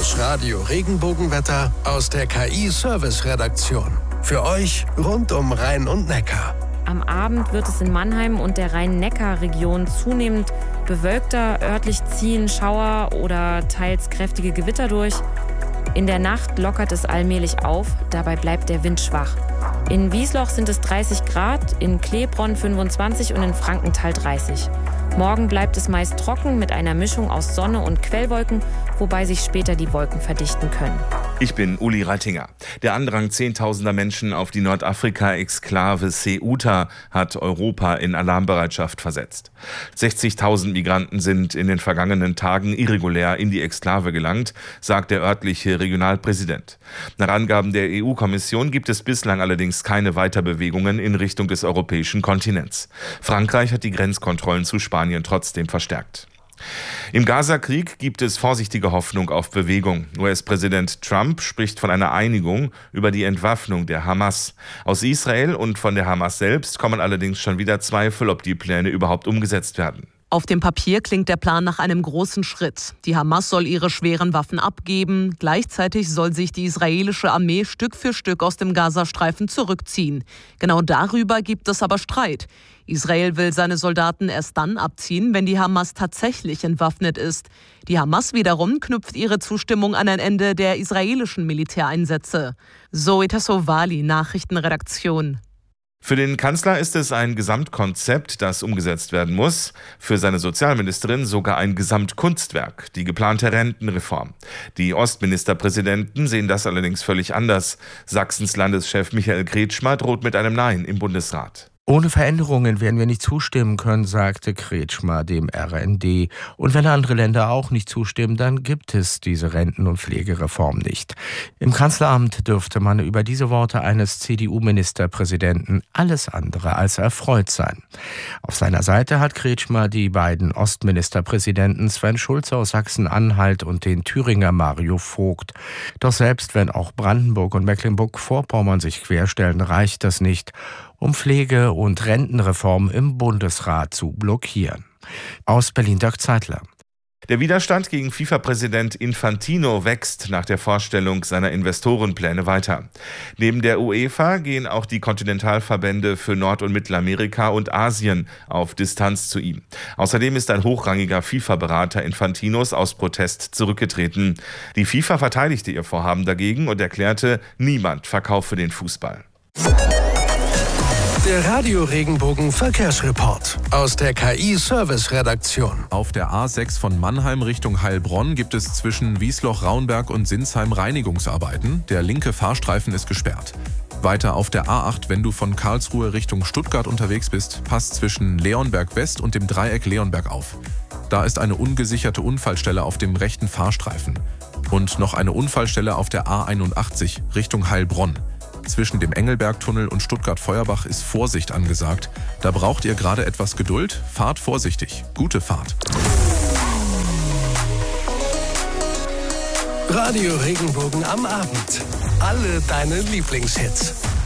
Das Radio Regenbogenwetter aus der KI-Service-Redaktion. Für euch rund um Rhein und Neckar. Am Abend wird es in Mannheim und der Rhein-Neckar-Region zunehmend bewölkter. Örtlich ziehen Schauer oder teils kräftige Gewitter durch. In der Nacht lockert es allmählich auf, dabei bleibt der Wind schwach. In Wiesloch sind es 30 Grad, in Klebronn 25 und in Frankenthal 30. Morgen bleibt es meist trocken mit einer Mischung aus Sonne und Quellwolken, wobei sich später die Wolken verdichten können. Ich bin Uli Reitinger. Der Andrang zehntausender Menschen auf die Nordafrika-Exklave Ceuta hat Europa in Alarmbereitschaft versetzt. 60.000 Migranten sind in den vergangenen Tagen irregulär in die Exklave gelangt, sagt der örtliche Regionalpräsident. Nach Angaben der EU-Kommission gibt es bislang allerdings keine Weiterbewegungen in Richtung des europäischen Kontinents. Frankreich hat die Grenzkontrollen zu Spanien trotzdem verstärkt. Im Gaza-Krieg gibt es vorsichtige Hoffnung auf Bewegung. US-Präsident Trump spricht von einer Einigung über die Entwaffnung der Hamas. Aus Israel und von der Hamas selbst kommen allerdings schon wieder Zweifel, ob die Pläne überhaupt umgesetzt werden. Auf dem Papier klingt der Plan nach einem großen Schritt. Die Hamas soll ihre schweren Waffen abgeben. Gleichzeitig soll sich die israelische Armee Stück für Stück aus dem Gazastreifen zurückziehen. Genau darüber gibt es aber Streit. Israel will seine Soldaten erst dann abziehen, wenn die Hamas tatsächlich entwaffnet ist. Die Hamas wiederum knüpft ihre Zustimmung an ein Ende der israelischen Militäreinsätze. Zoe Tassovali, Nachrichtenredaktion. Für den Kanzler ist es ein Gesamtkonzept, das umgesetzt werden muss. Für seine Sozialministerin sogar ein Gesamtkunstwerk, die geplante Rentenreform. Die Ostministerpräsidenten sehen das allerdings völlig anders. Sachsens Landeschef Michael Kretschmer droht mit einem Nein im Bundesrat. Ohne Veränderungen werden wir nicht zustimmen können, sagte Kretschmer dem RND. Und wenn andere Länder auch nicht zustimmen, dann gibt es diese Renten- und Pflegereform nicht. Im Kanzleramt dürfte man über diese Worte eines CDU-Ministerpräsidenten alles andere als erfreut sein. Auf seiner Seite hat Kretschmer die beiden Ostministerpräsidenten Sven Schulze aus Sachsen-Anhalt und den Thüringer Mario Vogt. Doch selbst wenn auch Brandenburg und Mecklenburg-Vorpommern sich querstellen, reicht das nicht, um Pflege- und Rentenreform im Bundesrat zu blockieren. Aus Berlin Dirk Zeitler. Der Widerstand gegen FIFA-Präsident Infantino wächst nach der Vorstellung seiner Investorenpläne weiter. Neben der UEFA gehen auch die Kontinentalverbände für Nord- und Mittelamerika und Asien auf Distanz zu ihm. Außerdem ist ein hochrangiger FIFA-Berater Infantinos aus Protest zurückgetreten. Die FIFA verteidigte ihr Vorhaben dagegen und erklärte, niemand verkaufe den Fußball. Der Radio Regenbogen Verkehrsreport aus der KI-Service-Redaktion. Auf der A6 von Mannheim Richtung Heilbronn gibt es zwischen Wiesloch-Raunberg und Sinsheim Reinigungsarbeiten. Der linke Fahrstreifen ist gesperrt. Weiter auf der A8, wenn du von Karlsruhe Richtung Stuttgart unterwegs bist, passt zwischen Leonberg West und dem Dreieck Leonberg auf. Da ist eine ungesicherte Unfallstelle auf dem rechten Fahrstreifen. Und noch eine Unfallstelle auf der A81 Richtung Heilbronn. Zwischen dem Engelbergtunnel und Stuttgart-Feuerbach ist Vorsicht angesagt. Da braucht ihr gerade etwas Geduld. Fahrt vorsichtig. Gute Fahrt. Radio Regenbogen am Abend. Alle deine Lieblingshits.